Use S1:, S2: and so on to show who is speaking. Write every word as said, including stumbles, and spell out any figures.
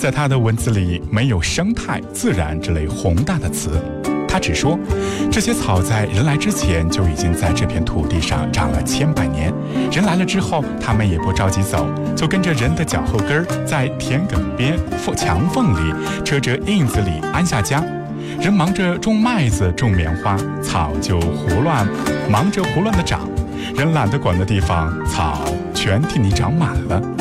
S1: 在他的文字里没有生态、自然之类宏大的词，他只说这些草在人来之前就已经在这片土地上长了千百年，人来了之后他们也不着急走，就跟着人的脚后跟在田埂边、墙缝里、车辙印子里安下家。人忙着种麦子、种棉花，草就胡乱忙着胡乱的长。人懒得管的地方，草全替你长满了。